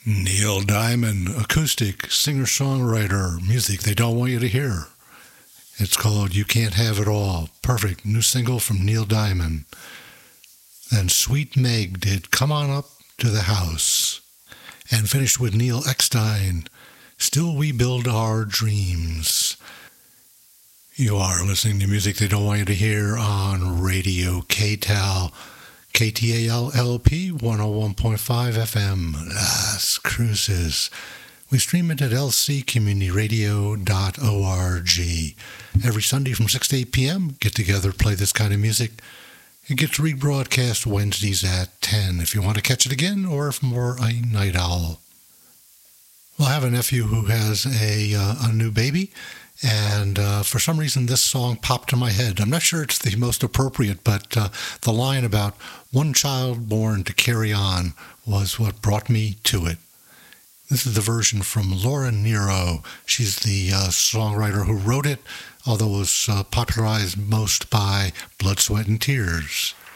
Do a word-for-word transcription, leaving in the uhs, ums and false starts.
Neil Diamond, acoustic, singer-songwriter, music they don't want you to hear. It's called You Can't Have It All. Perfect. New single from Neil Diamond. Then Sweet Meg did Come On Up to the House. And finished with Neil Eckstein, Still We Build Our Dreams. You are listening to music they don't want you to hear on Radio K T A L. K T A L L P one oh one point five F M, Las Cruces. We stream it at l c community radio dot org. Every Sunday from six to eight p.m., get together, play this kind of music. It gets rebroadcast Wednesdays at ten if you want to catch it again or if more a night owl. Well, I have a nephew who has a, uh, a new baby. And uh, for some reason, this song popped in my head. I'm not sure it's the most appropriate, but uh, the line about one child born to carry on was what brought me to it. This is the version from Laura Nyro. She's the uh, songwriter who wrote it, although it was uh, popularized most by Blood, Sweat, and Tears.